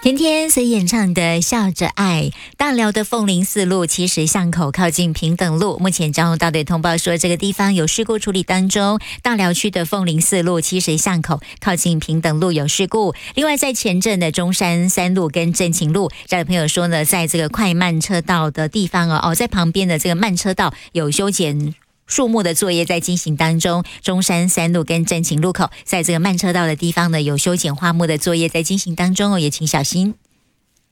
天天所演唱的笑着爱。大寮的凤林四路七十巷口靠近平等路，目前交通大队通报说这个地方有事故处理当中。大寮区的凤林四路七十巷口靠近平等路有事故。另外在前镇的中山三路跟正勤路，这位朋友说呢，在这个快慢车道的地方在旁边的这个慢车道有修剪树木的作业在进行当中，中山三路跟正勤路口在这个慢车道的地方呢有修剪花木的作业在进行当中也请小心。